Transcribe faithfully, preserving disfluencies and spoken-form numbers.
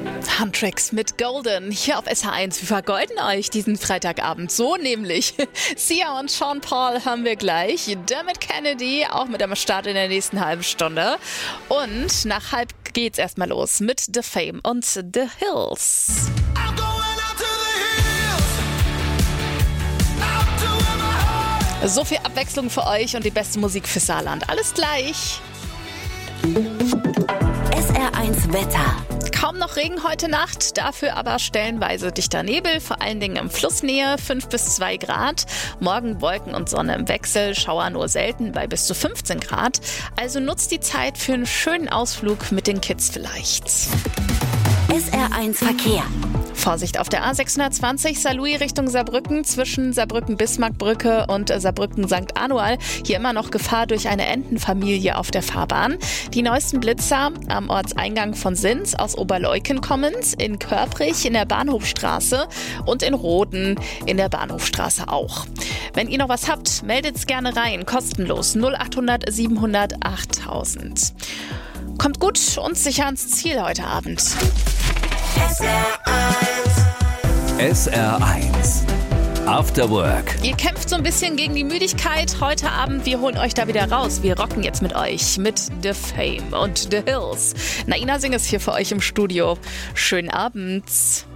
Huntrix mit Golden hier auf S H eins. Wir vergolden euch diesen Freitagabend. So nämlich. Sia und Sean Paul haben wir gleich. Dermot Kennedy auch mit am Start in der nächsten halben Stunde. Und nach halb geht's erstmal los mit The Fame und The Hills. So viel Abwechslung für euch und die beste Musik für Saarland. Alles gleich. S R eins Wetter. Kaum noch Regen heute Nacht, dafür aber stellenweise dichter Nebel, vor allen Dingen in Flussnähe, fünf bis zwei Grad. Morgen Wolken und Sonne im Wechsel, Schauer nur selten bei bis zu fünfzehn Grad. Also nutzt die Zeit für einen schönen Ausflug mit den Kids vielleicht. S R eins Verkehr. Vorsicht auf der A sechshundertzwanzig Saarlouis Richtung Saarbrücken zwischen Saarbrücken-Bismarckbrücke und Saarbrücken-Sankt Anual. Hier immer noch Gefahr durch eine Entenfamilie auf der Fahrbahn. Die neuesten Blitzer am Ortseingang von Sins aus Oberleuken kommend, in Körprich in der Bahnhofstraße und in Roden in der Bahnhofstraße auch. Wenn ihr noch was habt, meldet's gerne rein, kostenlos null achthundert siebenhundert achttausend. Kommt gut und sicher ans Ziel heute Abend. S R eins. S R eins. After Work. Ihr kämpft so ein bisschen gegen die Müdigkeit. Heute Abend, wir holen euch da wieder raus. Wir rocken jetzt mit euch mit The Fame und The Hills. Naina Singh ist hier für euch im Studio. Schönen Abend.